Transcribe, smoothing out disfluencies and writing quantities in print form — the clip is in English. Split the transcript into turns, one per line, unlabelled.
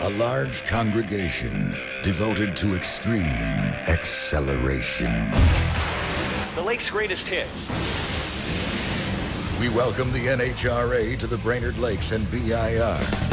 A large congregation devoted to extreme acceleration.
The Lake's greatest hits.
We welcome the NHRA to the Brainerd Lakes and BIR.